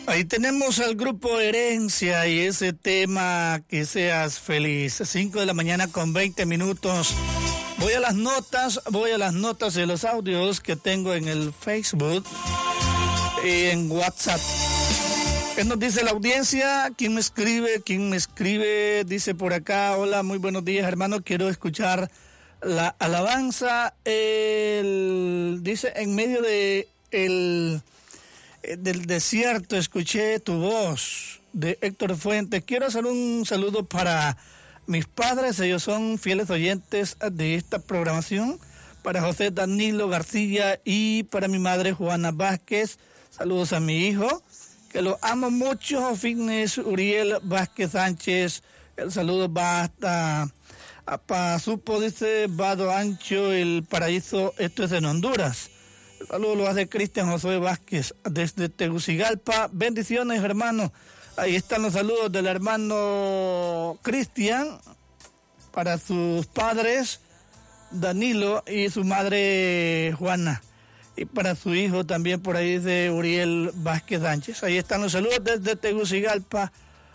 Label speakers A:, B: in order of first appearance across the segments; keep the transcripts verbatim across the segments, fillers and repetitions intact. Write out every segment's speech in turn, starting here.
A: Ahí tenemos al grupo Herencia y ese tema Que seas feliz. cinco de la mañana con veinte minutos. Voy a las notas, voy a las notas de los audios que tengo en el Facebook y en WhatsApp. ¿Qué nos dice la audiencia? ¿Quién me escribe? ¿Quién me escribe? Dice por acá, hola, muy buenos días, hermano, quiero escuchar la alabanza. El, dice, en medio de el, del desierto escuché tu voz, de Héctor Fuentes. Quiero hacer un saludo para mis padres, ellos son fieles oyentes de esta programación, para José Danilo García y para mi madre Juana Vázquez. Saludos a mi hijo, que lo amo mucho, Fitness Uriel Vázquez Sánchez. El saludo va hasta a Pasupo, dice Vado Ancho, el paraíso, esto es en Honduras. El saludo lo hace Cristian Josué Vázquez desde Tegucigalpa. Bendiciones, hermano. Ahí están los saludos del hermano Cristian para sus padres Danilo y su madre Juana, y para su hijo también por ahí de Uriel Vázquez Sánchez. Ahí están los saludos desde Tegucigalpa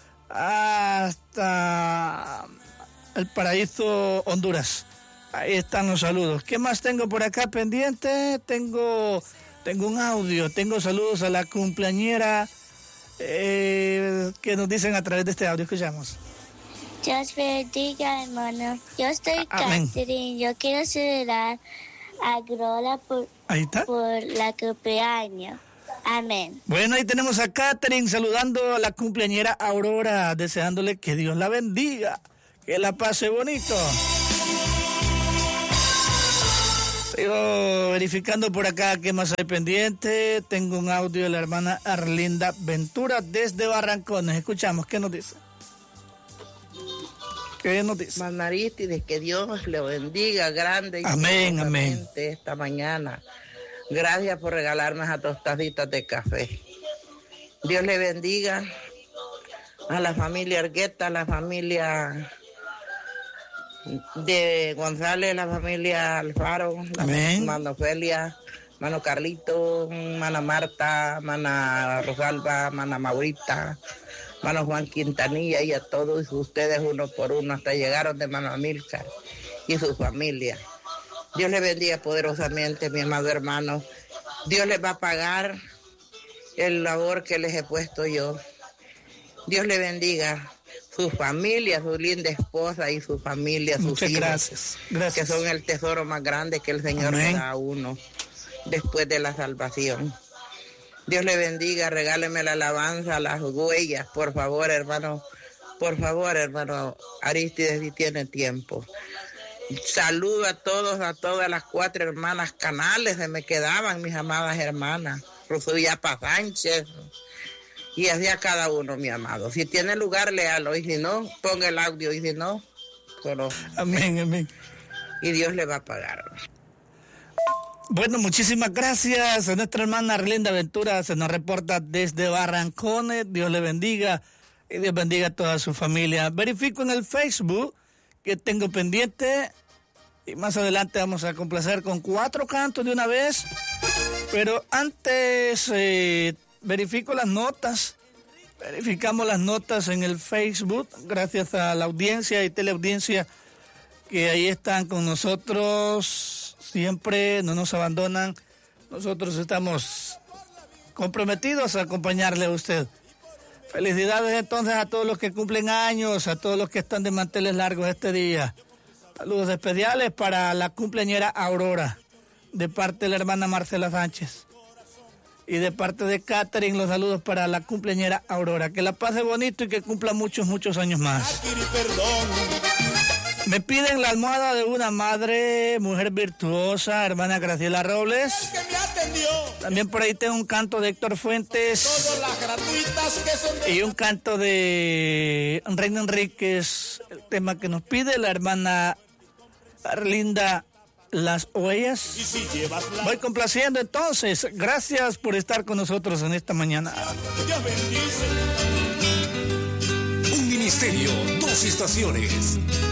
A: hasta el paraíso, Honduras. Ahí están los saludos. ¿Qué más tengo por acá pendiente? Tengo, tengo un audio, tengo saludos a la cumpleañera eh, que nos dicen a través de este audio. Escuchamos.
B: Dios bendiga, hermano. Yo estoy Catherine. Yo quiero celebrar a Grola por, por la cumpleaños. Amén.
A: Bueno, ahí tenemos a Catherine saludando a la cumpleañera Aurora, deseándole que Dios la bendiga, que la pase bonito. Sigo verificando por acá qué más hay pendiente. Tengo un audio de la hermana Arlinda Ventura desde Barrancones. Escuchamos, ¿qué nos dice? ¿Qué nos dice?
C: Manaristides, que Dios le bendiga grande y
A: amén, amén.
C: Esta mañana. Gracias por regalarme esas tostaditas de café. Dios le bendiga a la familia Argueta, a la familia de González, la familia Alfaro,
A: amén.
C: Mano Ofelia, mano Carlito, mana Marta, mana Rosalba, mana Maurita, mano Juan Quintanilla, y a todos ustedes uno por uno hasta llegaron de mano Amílcar y su familia. Dios les bendiga poderosamente, mi amado hermano. Dios les va a pagar el labor que les he puesto yo. Dios les bendiga su familia, su linda esposa y su familia, sus
A: muchas
C: hijos,
A: gracias. Gracias,
C: que son el tesoro más grande que el Señor le da a uno después de la salvación. Dios le bendiga, regáleme la alabanza, las huellas, por favor, hermano, por favor, hermano Aristides, si tiene tiempo. Saludo a todos, a todas las cuatro hermanas Canales, se me quedaban mis amadas hermanas, Rosuyapa Sánchez, y así a cada uno, mi amado. Si tiene lugar, léalo, y si no, ponga el audio, y si no, solo.
A: Amén, amén.
C: Y Dios le va a pagar.
A: Bueno, muchísimas gracias a nuestra hermana Arlinda Ventura, se nos reporta desde Barrancones. Dios le bendiga y Dios bendiga a toda su familia. Verifico en el Facebook que tengo pendiente y más adelante vamos a complacer con cuatro cantos de una vez, pero antes eh, verifico las notas, verificamos las notas en el Facebook, gracias a la audiencia y teleaudiencia que ahí están con nosotros, siempre no nos abandonan, nosotros estamos comprometidos a acompañarle a usted. Felicidades entonces a todos los que cumplen años, a todos los que están de manteles largos este día. Saludos especiales para la cumpleañera Aurora, de parte de la hermana Marcela Sánchez. Y de parte de Catherine, los saludos para la cumpleañera Aurora. Que la pase bonito y que cumpla muchos, muchos años más. Me piden la almohada de una madre, mujer virtuosa, hermana Graciela Robles. También por ahí tengo un canto de Héctor Fuentes y un canto de Reina Enríquez, el tema que nos pide la hermana Arlinda, Las Huellas. Voy complaciendo entonces. Gracias por estar con nosotros en esta mañana.
D: Un ministerio, dos estaciones.